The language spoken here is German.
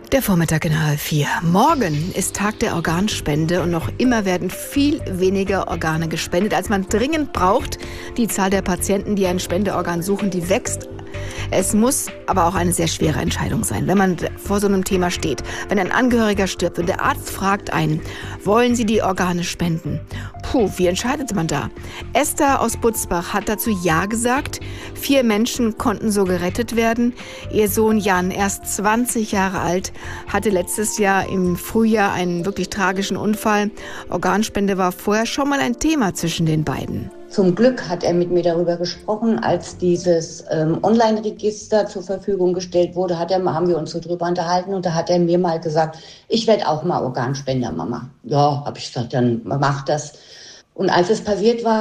Der Vormittag in HR4. Morgen ist Tag der Organspende und noch immer werden viel weniger Organe gespendet, als man dringend braucht. Die Zahl der Patienten, die ein Spendeorgan suchen, die wächst. Es muss aber auch eine sehr schwere Entscheidung sein, wenn man vor so einem Thema steht. Wenn ein Angehöriger stirbt und der Arzt fragt einen, wollen Sie die Organe spenden? Wie entscheidet man da? Esther aus Butzbach hat dazu Ja gesagt. 4 Menschen konnten so gerettet werden. Ihr Sohn Jan, erst 20 Jahre alt, hatte letztes Jahr im Frühjahr einen wirklich tragischen Unfall. Organspende war vorher schon mal ein Thema zwischen den beiden. Zum Glück hat er mit mir darüber gesprochen, als dieses Online-Register zur Verfügung gestellt wurde, haben wir uns so drüber unterhalten und da hat er mir mal gesagt, ich werde auch mal Organspender, Mama. Ja, habe ich gesagt, dann mach das. Und als es passiert war,